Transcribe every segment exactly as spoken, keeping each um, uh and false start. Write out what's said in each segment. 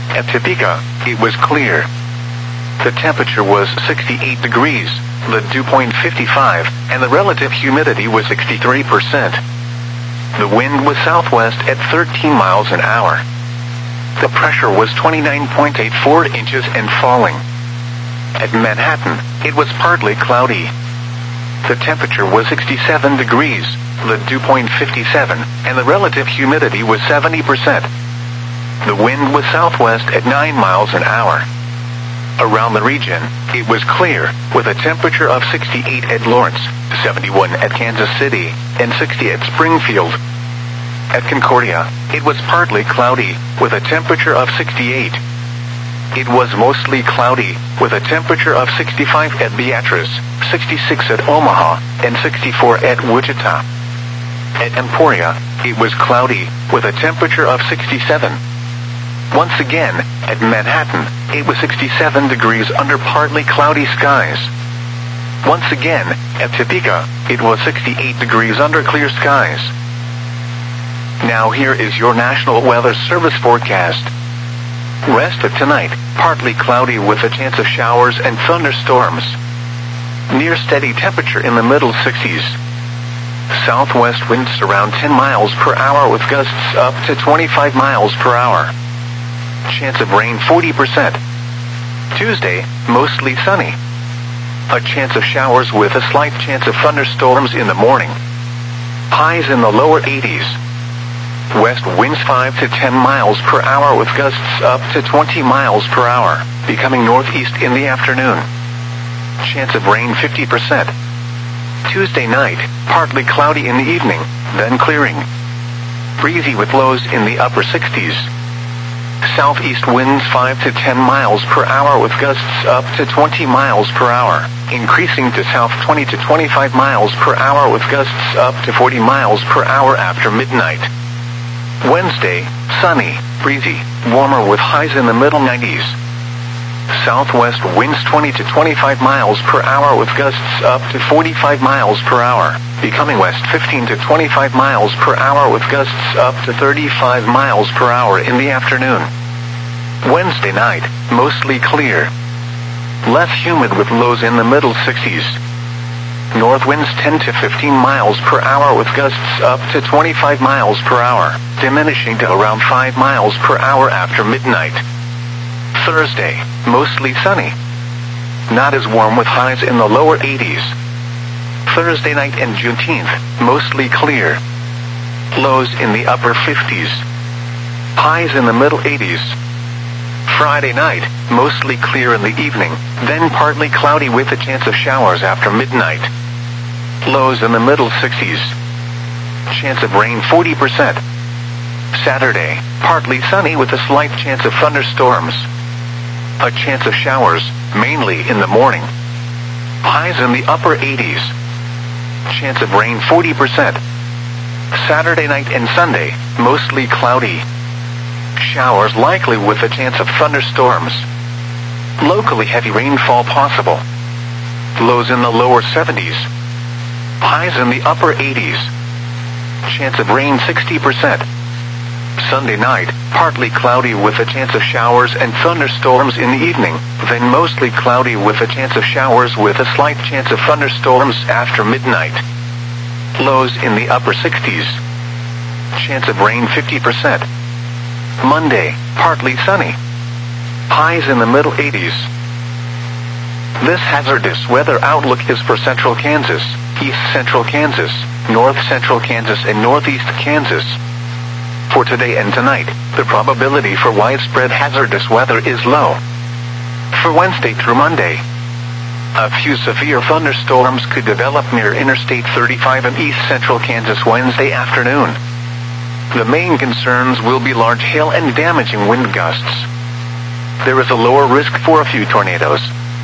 At Topeka, it was clear. The temperature was sixty-eight degrees, the dew point fifty-five, and the relative humidity was sixty-three percent. The wind was southwest at thirteen miles an hour. The pressure was twenty-nine point eight four inches and falling. At Manhattan, it was partly cloudy. The temperature was sixty-seven degrees, the dew point fifty-seven, and the relative humidity was seventy percent. The wind was southwest at nine miles an hour. Around the region, it was clear, with a temperature of sixty-eight at Lawrence, seventy-one at Kansas City, and sixty at Springfield. At Concordia, it was partly cloudy, with a temperature of sixty-eight. It was mostly cloudy, with a temperature of sixty-five at Beatrice, sixty-six at Omaha, and sixty-four at Wichita. At Emporia, it was cloudy, with a temperature of sixty-seven. Once again, at Manhattan, it was sixty-seven degrees under partly cloudy skies. Once again, at Topeka, it was sixty-eight degrees under clear skies. Now here is your National Weather Service forecast. Rest of tonight, partly cloudy with a chance of showers and thunderstorms. Near steady temperature in the middle sixties. Southwest winds around ten miles per hour with gusts up to twenty-five miles per hour. Chance of rain forty percent. Tuesday, mostly sunny. A chance of showers with a slight chance of thunderstorms in the morning. Highs in the lower eighties. West winds five to ten miles per hour with gusts up to twenty miles per hour, becoming northeast in the afternoon. Chance of rain fifty percent. Tuesday night, partly cloudy in the evening, then clearing. Breezy with lows in the upper sixties. Southeast winds five to ten miles per hour with gusts up to twenty miles per hour, increasing to south twenty to twenty-five miles per hour with gusts up to forty miles per hour after midnight. Wednesday, sunny, breezy, warmer with highs in the middle nineties. Southwest winds twenty to twenty-five miles per hour with gusts up to forty-five miles per hour, becoming west fifteen to twenty-five miles per hour with gusts up to thirty-five miles per hour in the afternoon. Wednesday night, mostly clear. Less humid with lows in the middle sixties. North winds ten to fifteen miles per hour with gusts up to twenty-five miles per hour, diminishing to around five miles per hour after midnight. Thursday, mostly sunny. Not as warm with highs in the lower eighties. Thursday night and Juneteenth, mostly clear. Lows in the upper fifties. Highs in the middle eighties. Friday night, mostly clear in the evening, then partly cloudy with a chance of showers after midnight. Lows in the middle sixties. Chance of rain forty percent. Saturday, partly sunny with a slight chance of thunderstorms. A chance of showers, mainly in the morning. Highs in the upper eighties. Chance of rain forty percent. Saturday night and Sunday, mostly cloudy. Showers likely with a chance of thunderstorms. Locally heavy rainfall possible. Lows in the lower seventies. Highs in the upper eighties. Chance of rain sixty percent. Sunday night, partly cloudy with a chance of showers and thunderstorms in the evening, then mostly cloudy with a chance of showers with a slight chance of thunderstorms after midnight. Lows in the upper sixties. Chance of rain fifty percent. Monday, partly sunny. Highs in the middle eighties. This hazardous weather outlook is for central Kansas, east central Kansas, north central Kansas, and northeast Kansas. For today and tonight, the probability for widespread hazardous weather is low. For Wednesday through Monday, a few severe thunderstorms could develop near Interstate thirty-five in east central Kansas Wednesday afternoon. The main concerns will be large hail and damaging wind gusts. There is a lower risk for a few tornadoes.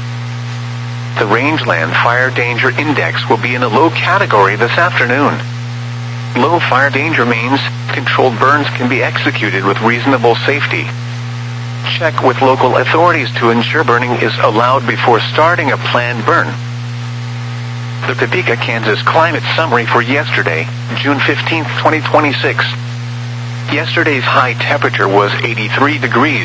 The Rangeland Fire Danger Index will be in a low category this afternoon. Low fire danger means controlled burns can be executed with reasonable safety. Check with local authorities to ensure burning is allowed before starting a planned burn. The Topeka, Kansas climate summary for yesterday, June fifteenth, twenty twenty-six. Yesterday's high temperature was eighty-three degrees.